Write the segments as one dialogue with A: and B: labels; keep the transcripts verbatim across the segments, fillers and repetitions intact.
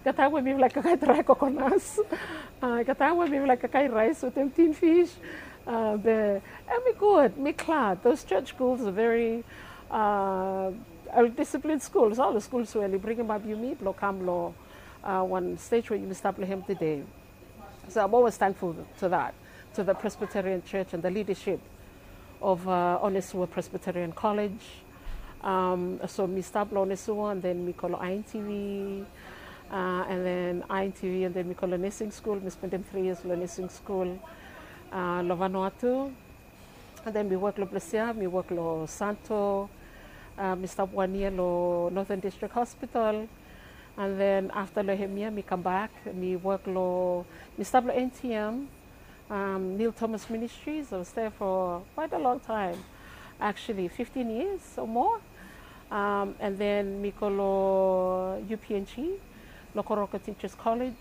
A: Ikatawa mi like kai try coconuts. Ikatawa mi like kai rice with them tin fish. Uh, the and me good, me glad. Those church schools are very uh, are disciplined schools. All the schools really bring them up. You meet lo come lo uh, one stage where you establish him today. So I'm always thankful to that, to the Presbyterian Church and the leadership of uh, Onesua Presbyterian College. Um, so me start Onesua and then me call I N T V, uh, and then I N T V and then me call a nursing school. Me spent them three years in nursing school, uh, lo Vanuatu, and then me work lo Plesia, me work lo Santo, uh, me stop one year lo Northern District Hospital, and then after lo Hemia me come back, me work lo me stop lo N T M, um, Neil Thomas Ministries. I was there for quite a long time. Actually fifteen years or more, um, and then Mikolo U P N G, Lokoroka Teachers College,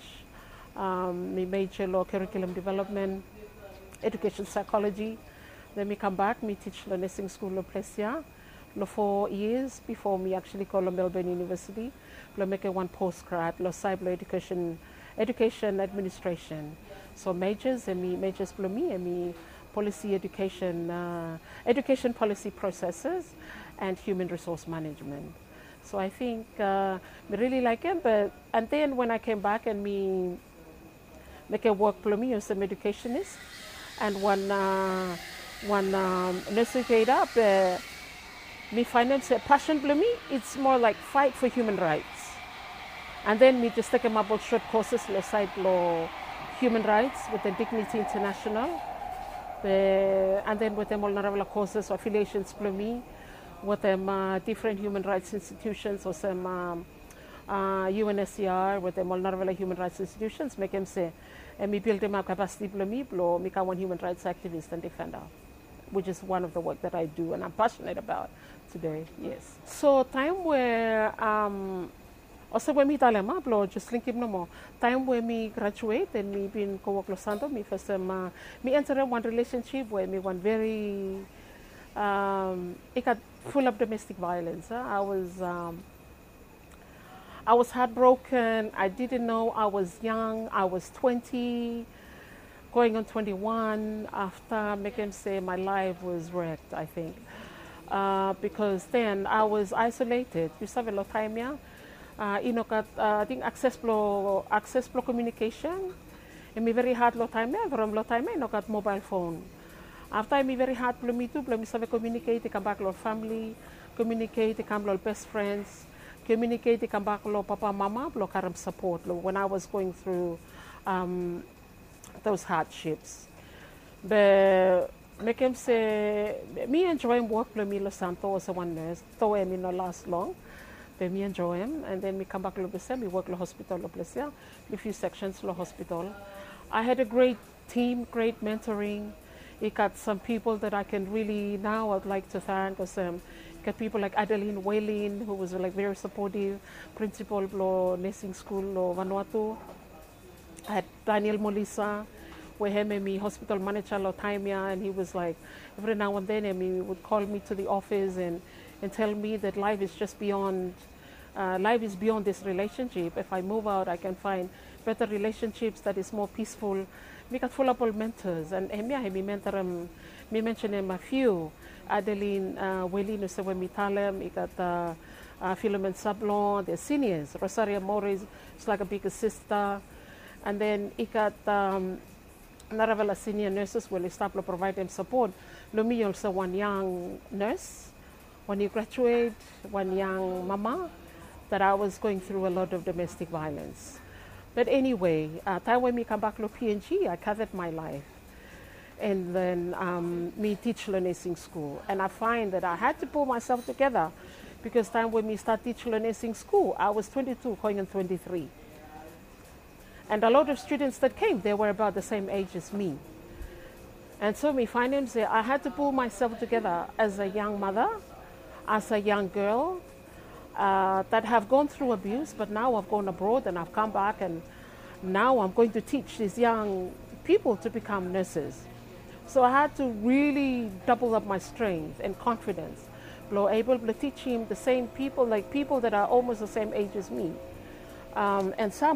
A: um, me major law curriculum development, education psychology. Then me come back, me teach the nursing school lo Plesia, lo four years before me actually call lo Melbourne University, lo make a one postgrad, lo cyber education, education administration. So majors and me majors below me and me. Policy education, uh, education policy processes, and human resource management. So I think uh, I really like it. But and then when I came back and me make a work for me as an educationist, and one uh, one um, nursery grade up, uh, me finance a passion for me. It's more like fight for human rights, and then me just take a couple short courses aside law, human rights with the Dignity International. The, and then with them all narrow courses or affiliations for me, with them uh, different human rights institutions or some um, uh, U N S C R, with them all narrow human rights institutions, make them say, and me build them up capacity for me, blow, make one human rights activist and defender, which is one of the work that I do and I'm passionate about today. Yes. So time where um, also when me talema blow just link him no more. Time when me graduate and me been co-work Los Santos, me first um, uh, me enter one relationship where me one very um it got full of domestic violence. Huh? I was um I was heartbroken. I didn't know I was young. I was twenty, going on twenty-one. After making say my life was wrecked, I think. Uh, because then I was isolated. You saw a lot of time here. Uh, you know, uh, I think access flow, access flow communication. And me very hard lot time, from lot time, you know, got mobile phone. After me very hard for me too, for me to communicate, come back lot family, communicate, come lot best friends, communicate, come back lot papa, mama, lot karam support. When I was going through um, those hardships, but make him say me enjoying work for me Los Santos as one nurse. Though I mean not last long. But me enjoy him, and then we come back to Plesia, we work in the hospital in Plesia, a few sections in the hospital. I had a great team, great mentoring. I got some people that I can really now I'd like to thank. Because um, got people like Adeline Whaling, who was like very supportive, principal of nursing school of Vanuatu. I had Daniel Molisa, where him and me hospital manager of Taimia, and he was like every now and then, and he would call me to the office and. and tell me that life is just beyond, uh, life is beyond this relationship. If I move out, I can find better relationships that is more peaceful. We got full of all mentors, and yeah, me mentor him, me mention him a few. Adeline uh, Whaling, who said when we tell him, we got uh, uh, Philomene Sablon, the seniors. Rosaria Morris, it's like a bigger sister. And then he got um, Naravela senior nurses will start to provide them support. Lumi also one young nurse. When you graduate, one young mama, that I was going through a lot of domestic violence. But anyway, uh, time when me come back to P N G, I covered my life. And then um, me teach nursing school. And I find that I had to pull myself together because time when me start teaching nursing school, I was twenty-two, going on twenty-three. And a lot of students that came, they were about the same age as me. And so me find them say, I had to pull myself together as a young mother, as a young girl uh, that have gone through abuse, but now I've gone abroad and I've come back and now I'm going to teach these young people to become nurses. So I had to really double up my strength and confidence. Blow able to teach him the same people, like people that are almost the same age as me. Um, and some